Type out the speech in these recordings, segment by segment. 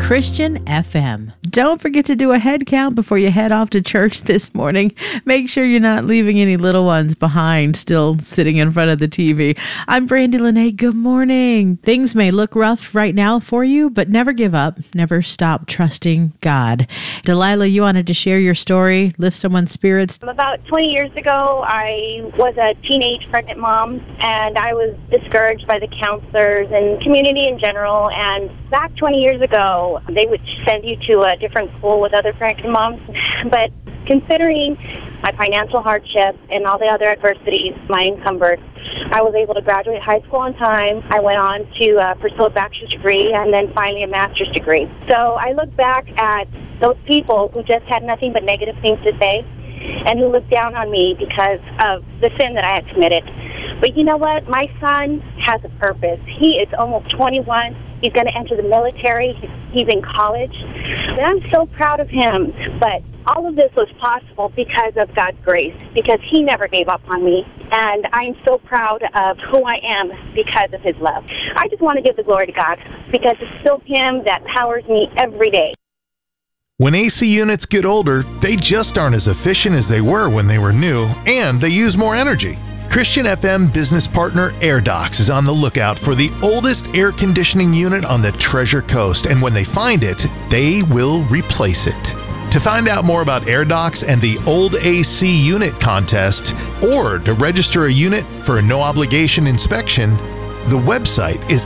Christian FM. Don't forget to do a head count before you head off to church this morning. Make sure you're not leaving any little ones behind, still sitting in front of the TV. I'm Brandy Lene. Good morning. Things may look rough right now for you, but never give up. Never stop trusting God. Delilah, you wanted to share your story, lift someone's spirits. About 20 years ago, I was a teenage pregnant mom, and I was discouraged by the counselors and community in general. And back 20 years ago, they would send you to a different school with other pregnant moms. But considering my financial hardship and all the other adversities my encumbered, I was able to graduate high school on time. I went on to pursue a bachelor's degree and then finally a master's degree. So I look back at those people who just had nothing but negative things to say and who looked down on me because of the sin that I had committed. But you know what? My son has a purpose. He is almost 21. He's going to enter the military. He's in college. And I'm so proud of him. But all of this was possible because of God's grace, because he never gave up on me. And I'm so proud of who I am because of his love. I just want to give the glory to God because it's still him that powers me every day. When AC units get older, they just aren't as efficient as they were when they were new, and they use more energy. Christian FM business partner AirDocs is on the lookout for the oldest air conditioning unit on the Treasure Coast, and when they find it, they will replace it. To find out more about AirDocs and the Old AC Unit contest, or to register a unit for a no-obligation inspection, the website is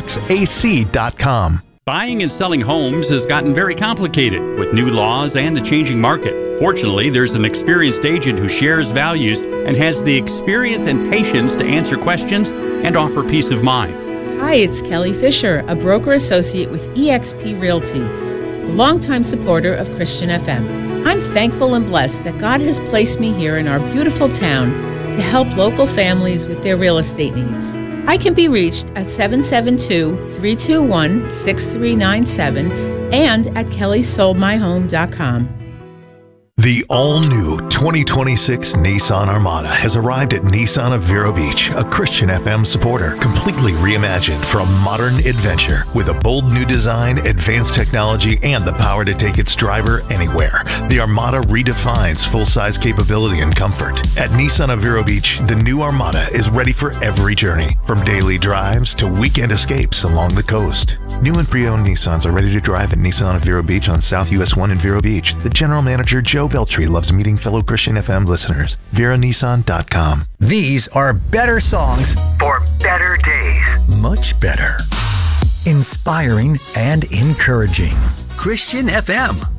airdocsac.com. Buying and selling homes has gotten very complicated with new laws and the changing market. Fortunately, there's an experienced agent who shares values and has the experience and patience to answer questions and offer peace of mind. Hi, it's Kelly Fisher, a broker associate with eXp Realty, a longtime supporter of Christian FM. I'm thankful and blessed that God has placed me here in our beautiful town to help local families with their real estate needs. I can be reached at 772-321-6397 and at kellysoldmyhome.com. The all-new 2026 Nissan Armada has arrived at Nissan of Vero Beach, a Christian FM supporter, completely reimagined for a modern adventure with a bold new design, advanced technology, and the power to take its driver anywhere. The Armada redefines full-size capability and comfort. At Nissan of Vero Beach, the new Armada is ready for every journey, from daily drives to weekend escapes along the coast. New and pre-owned Nissans are ready to drive at Nissan of Vero Beach on South US 1 in Vero Beach. The general manager, Joe Veltri, loves meeting fellow Christian FM listeners. VeraNissan.com. These are better songs for better days. Much better. Inspiring and encouraging. Christian FM.